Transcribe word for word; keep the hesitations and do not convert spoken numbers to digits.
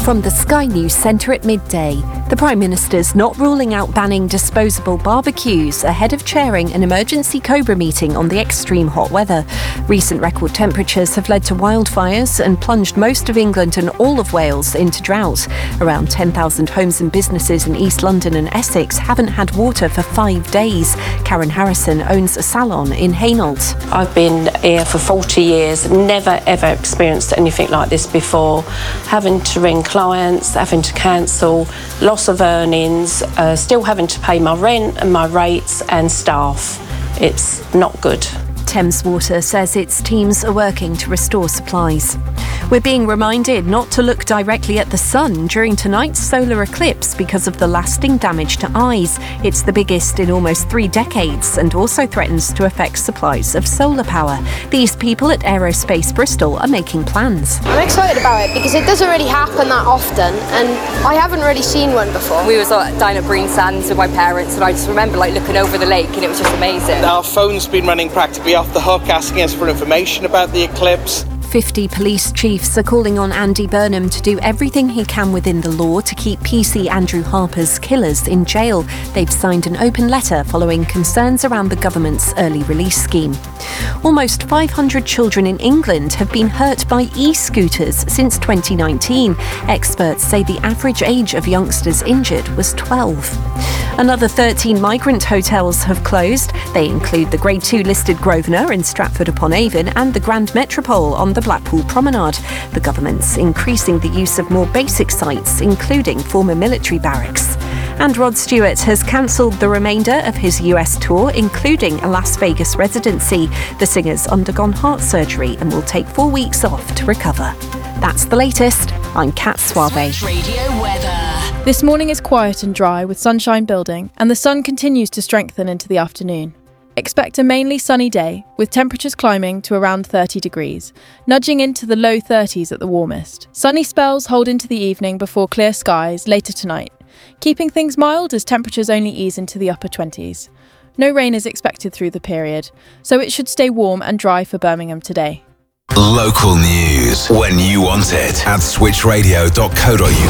From the Sky News Centre at midday, the Prime Minister's not ruling out banning disposable barbecues ahead of chairing an emergency Cobra meeting on the extreme hot weather. Recent record temperatures have led to wildfires and plunged most of England and all of Wales into drought. Around ten thousand homes and businesses in East London and Essex haven't had water for five days. Karen Harrison owns a salon in Hainault. I've been here for forty years, never ever experienced anything like this before. Having to ring clients, having to cancel, loss of earnings, uh, still having to pay my rent and my rates and staff. It's not good. Thames Water says its teams are working to restore supplies. We're being reminded not to look directly at the sun during tonight's solar eclipse because of the lasting damage to eyes. It's the biggest in almost three decades and also threatens to affect supplies of solar power. These people at Aerospace Bristol are making plans. I'm excited about it because it doesn't really happen that often and I haven't really seen one before. We was uh, down at Breen Sands with my parents and I just remember like looking over the lake and it was just amazing. Our phone's been running practically off the hook asking us for information about the eclipse. fifty police chiefs are calling on Andy Burnham to do everything he can within the law to keep P C Andrew Harper's killers in jail. They've signed an open letter following concerns around the government's early release scheme. Almost five hundred children in England have been hurt by e-scooters since twenty nineteen. Experts say the average age of youngsters injured was twelve. Another thirteen migrant hotels have closed. They include the Grade two listed Grosvenor in Stratford-upon-Avon and the Grand Metropole on the Blackpool Promenade. The government's increasing the use of more basic sites, including former military barracks. And Rod Stewart has cancelled the remainder of his U S tour, including a Las Vegas residency. The singer's undergone heart surgery and will take four weeks off to recover. That's the latest. I'm Kat Suave. Radio weather. This morning is quiet and dry with sunshine building, and the sun continues to strengthen into the afternoon. Expect a mainly sunny day, with temperatures climbing to around thirty degrees, nudging into the low thirties at the warmest. Sunny spells hold into the evening before clear skies later tonight, keeping things mild as temperatures only ease into the upper twenties. No rain is expected through the period, so it should stay warm and dry for Birmingham today. Local news when you want it at switch radio dot co dot uk.